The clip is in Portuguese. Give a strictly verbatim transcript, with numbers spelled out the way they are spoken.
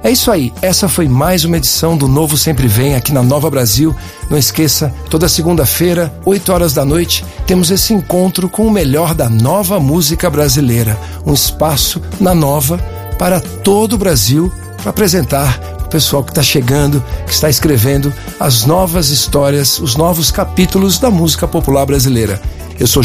É isso aí, essa foi mais uma edição do Novo Sempre Vem aqui na Nova Brasil. Não esqueça, toda segunda-feira, oito horas da noite, temos esse encontro com o melhor da nova música brasileira. Um espaço na Nova para todo o Brasil, para apresentar o pessoal que está chegando, que está escrevendo as novas histórias, os novos capítulos da música popular brasileira. Eu sou